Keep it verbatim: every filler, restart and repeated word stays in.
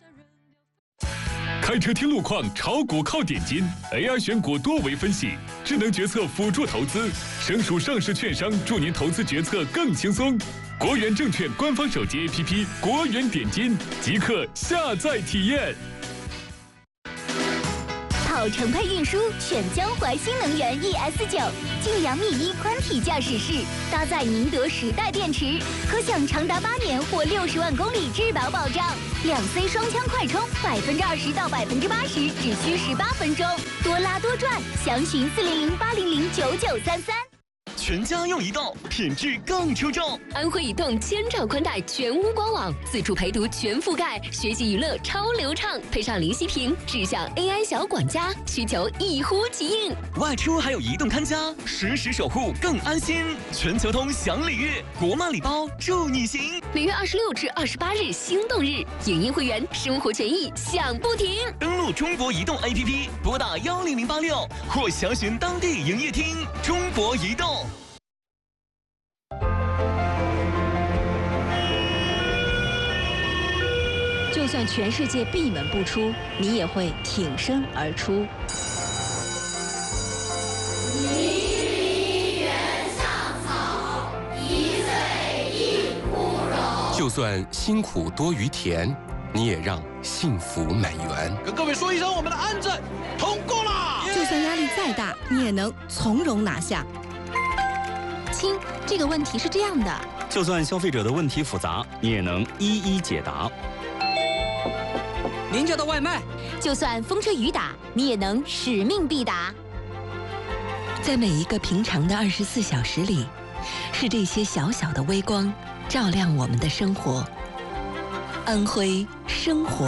开车听路况，炒股靠点金 ，A I 选股多维分析，智能决策辅助投资，省属上市券商助您投资决策更轻松。国元证券官方手机 A P P 国元点金，即刻下载体验。 跑城配运输选江淮新能源 E S 九，晋阳 密一宽体驾驶室，搭载宁德时代电池，可享长达八年或六十万公里质保保障。两 C 双枪快充，百分之二十到百分之八十只需十八分钟，多拉多赚。详询四零零八零零九九三三。 全家用移动，品质更出众。 安徽移动千兆宽带全屋官网，自助陪读全覆盖，学习娱乐超流畅，配上林息屏智享 A I 小管家，需求一呼即应。 外出还有移动看家，实时守护更安心。全球通享礼遇，国漫礼包助你行。 每月二十六至二十八日心动日，影音会员生活权益享不停。 登录中国移动 A P P， 拨打幺零零八六或详询当地营业厅。中国移动。 就算全世界闭门不出，你也会挺身而出。 一人上草，一岁一枯荣。 就算辛苦多于甜，你也让幸福满园。 跟各位说一声，我们的安证通过了。 就算压力再大，你也能从容拿下。 亲，这个问题是这样的： 就算消费者的问题复杂，你也能一一解答。 您家的外卖， 就算风吹雨打，你也能使命必达。 在每一个平常的二十四小时里，是这些小小的微光照亮我们的生活。安徽生活